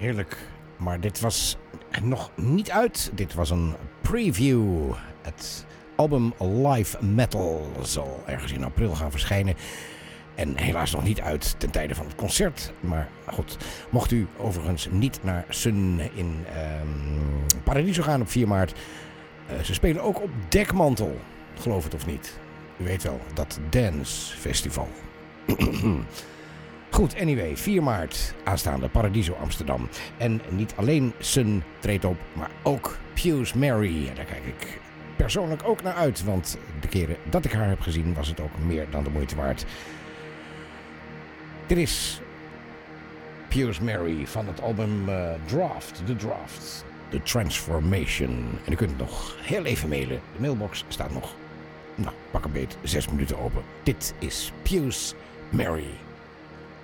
Heerlijk. Maar dit was nog niet uit. Dit was een preview. Het album Live Metal zal ergens in april gaan verschijnen. En helaas nog niet uit ten tijde van het concert. Maar goed, mocht u overigens niet naar Sun in Paradiso gaan op 4 maart. Ze spelen ook op Dekmantel. Geloof het of niet. U weet wel, dat dance festival. Goed, anyway, 4 maart aanstaande Paradiso Amsterdam. En niet alleen Sun treedt op, maar ook Pius Mary. En daar kijk ik persoonlijk ook naar uit. Want de keren dat ik haar heb gezien was het ook meer dan de moeite waard. Dit is Pius Mary van het album Draft, The Transformation. En u kunt het nog heel even mailen. De mailbox staat nog, pak een beet, 6 minuten open. Dit is Pius Mary.